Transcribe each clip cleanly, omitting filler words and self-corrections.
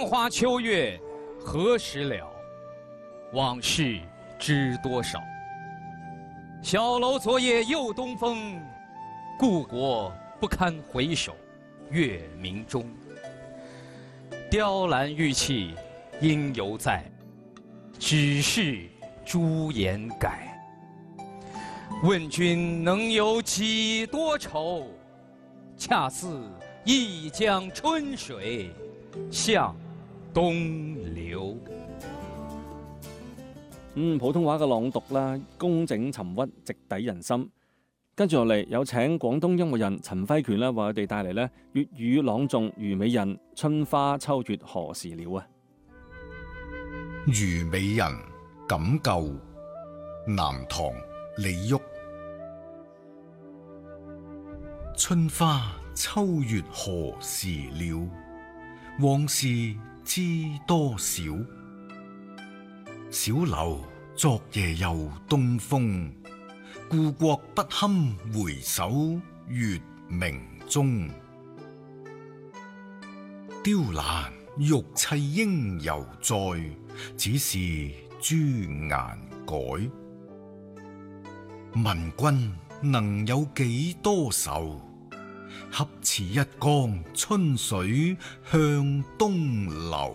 花秋月何时了？往事知多少？小楼昨夜又东风，故国不堪回首月明中。雕栏玉砌应犹在，只是朱颜改。问君能有几多愁？恰似一江春水向东流。 普通話嘅朗讀啦，工整沉鬱，直抵人心。跟住落嚟有請廣東音樂人陳輝權啦，為我哋帶嚟咧粵語朗誦《虞美人》春花秋月何時了啊！ 虞美人錦舊，南唐李煜。春花秋月何時了？往事知多少？小樓昨夜又東風，故國不堪回首月明中。雕欄玉砌應猶在，只是朱顏改。問君能有幾多愁？恰似一江春水向東流。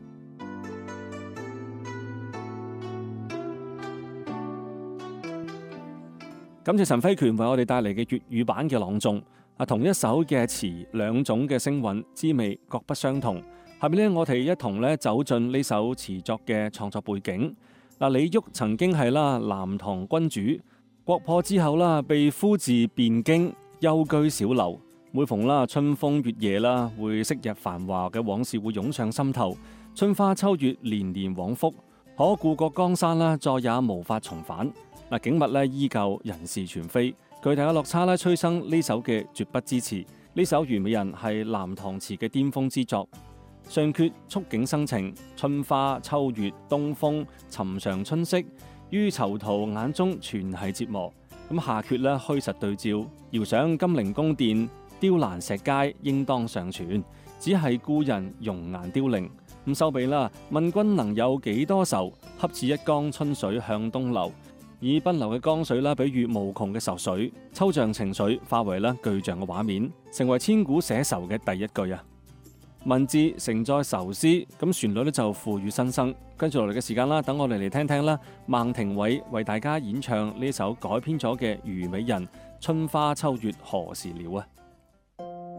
感謝陳輝權為我哋帶嚟嘅粵語版嘅朗誦。同一首嘅詞，兩種嘅聲韻，滋味各不相同。下面呢，我哋一同咧走進呢首詞作嘅創作背景。李煜曾經係南唐君主，國破之後被呼至汴京，幽居小樓。每逢春風月夜會昔日繁華嘅往事會湧上心頭，春花秋月連連往復，可故國江山再也無法重返。景物依舊，人事全非，巨大嘅落差催生呢首嘅絕筆之詞。呢首《虞美人》係南唐詞嘅巔峰之作。上闕觸景生情，春花秋月東風，尋常春色，於囚徒眼中全係折磨。下闕虛實對照，遙想金陵宮殿，雕欄石階應當尚存，只係故人容顏凋零。收尾問君能有幾多愁？恰似一江春水向東流。以奔流嘅江水比喻無窮嘅愁緒，抽象情緒化為具象嘅畫面，成為千古寫愁嘅第一句啊！文字承載愁思，咁旋律就賦予新生。跟住落嚟嘅時間等我哋嚟聽聽孟庭葦為大家演唱呢首改編咗嘅《虞美人》春花秋月何時了啊！